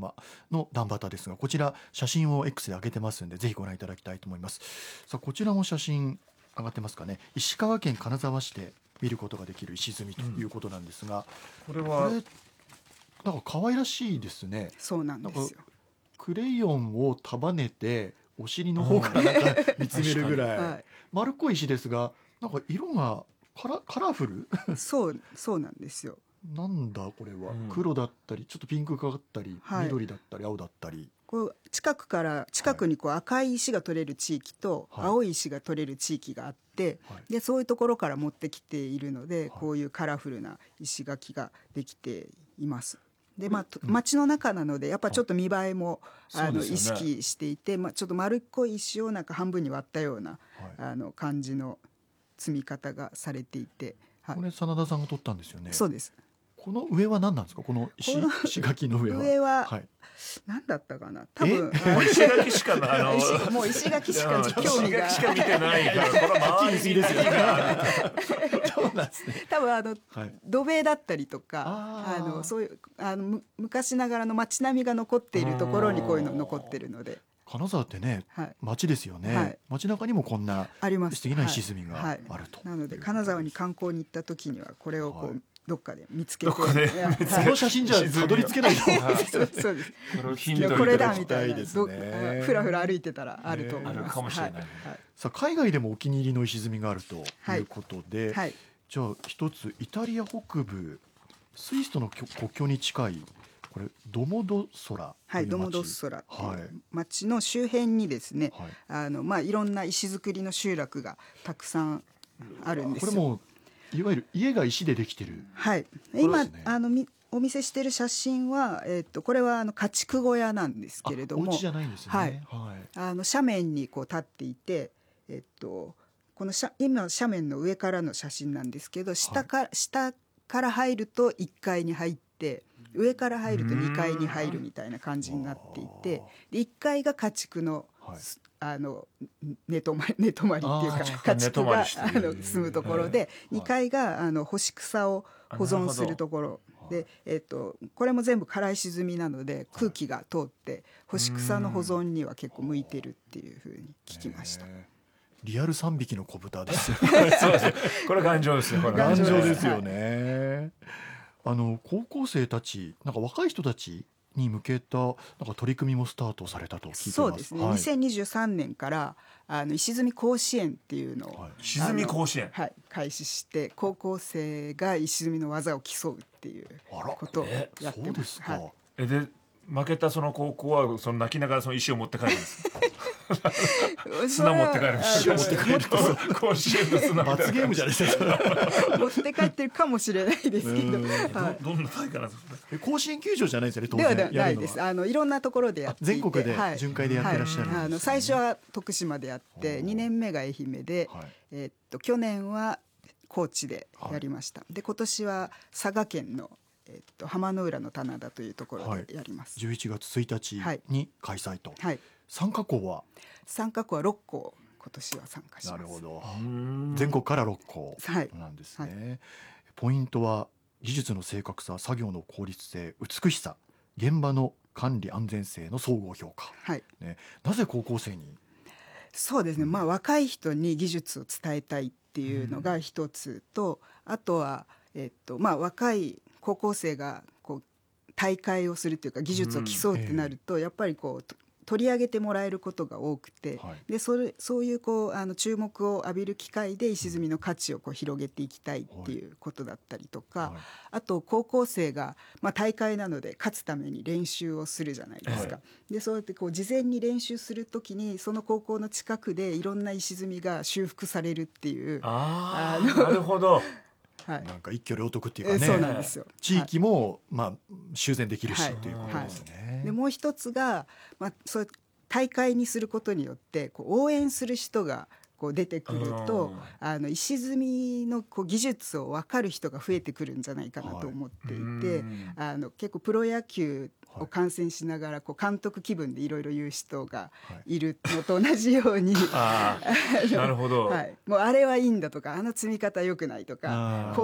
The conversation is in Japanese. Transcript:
山の段畑ですが、こちら写真を X で上げてますんでぜひご覧いただきたいと思います。さあこちらも写真上がってますかね。石川県金沢市で見ることができる石積みということなんですが、 これはなんか可愛らしいですね。 そうなんですよ。 クレヨンを束ねてお尻の方からなんか見つめるぐらい、 はい、 丸っこい石ですが、なんか色がカラフルそうなんですよ。 なんだこれは、黒だったりちょっとピンクがかったり、緑だったり青だったり、 こう近くにこう赤い石が取れる地域と青い石が取れる地域があって、でそういうところから持ってきているので、こういうカラフルな石垣ができています。で町の中なのでやっぱちょっと見栄えも意識していて、ちょっと丸っこい石をなんか半分に割ったような感じの積み方がされていて、 これ真田さんが撮ったんですよね。 そうです。 この上は何なんですか。この石垣の上は何だったかな。多分石垣しかもう石垣しか興味が石垣しか見てないから、これは周りにですよね。 そうなんですね。 多分土塀だったりとか、そういう昔ながらの街並みが残っているところにこういうの残ってるので。 金沢ってね、町ですよね、街中にもこんな素敵な石積みがあると、 なので金沢に観光に行った時にはこれをこう、どっかで見つけて、この写真じゃたどり着けないと思うんですよ。 そうです。これだみたいな、ふらふら歩いてたらあると思います。 かもしれない。 さあ海外でもお気に入りの石積みがあるということで、じゃあ一つイタリア北部スイスとの国境に近いこれドモドッソラという町、 ドモドッソラっていう町の周辺にですね、いろんな石造りの集落がたくさんあるんですよ。 これもいわゆる家が石でできてる。 今お見せしている写真は、これは家畜小屋なんですけれども、 お家じゃないんですね。 斜面にこう立っていて、この今斜面の上からの写真なんですけど、下から入ると1階に入って、上から入ると2階に入るみたいな感じになっていて、で1階が家畜の寝泊まりっていうか家畜が住むところで、2階が干し草を保存するところで、これも全部辛石積みなので空気が通って干し草の保存には結構向いてるっていうふうに聞きました。 リアル3匹の子豚ですよ。 そうです。これ頑丈ですよ。 頑丈ですよね。高校生たち、なんか若い人たちに向けたなんか取り組みもスタートされたと聞いてます。 そうですね。2023年から石積み甲子園っていうのを、 石積み甲子園、 開始して、高校生が石積みの技を競うっていうことをやってます。 で負けたその高校はその泣きながらその石を持って帰るんです。砂持って帰る。石を持って帰る。甲子園の砂罰ゲームじゃないですか。 持って帰ってるかもしれないですけど。 どんな大会なんですか。 甲子園球場じゃないですよね。当然ではないです。いろんなところでやっていて、 全国で巡回でやってらっしゃるんですね。 最初は徳島でやって、2年目が愛媛で、去年は高知でやりました。で今年は佐賀県の浜の浦の棚田というところでやります。 11月1日に開催と。参加校は 6校今年は参加します。 なるほど。全国から6校なんですね。ポイントは技術の正確さ、作業の効率性、美しさ、現場の管理安全性の総合評価。なぜ高校生に。 そうですね。若い人に技術を伝えたいっていうのが一つと、あとは若い高校生がこう大会をするというか技術を競うってなると、やっぱりこう取り上げてもらえることが多くて、でそういう注目を浴びる機会で石積みの価値を広げていきたいっていうことだったりとか、あと高校生が、大会なので勝つために練習をするじゃないですか。でそうやって事前に練習するときにその高校の近くでいろんな石積みが修復されるっていう。 なるほど。 なんか一挙両得っていうかね。 そうなんですよ。 地域も修繕できるしということですね。 でもう一つが、そう大会にすることによって応援する人が出てくると、石積みの技術を分かる人が増えてくるんじゃないかなと思っていて、結構プロ野球を観戦しながら監督気分でいろいろ言う人がいるのと同じように、 なるほど、 もうあれはいいんだとか、積み方良くないとか、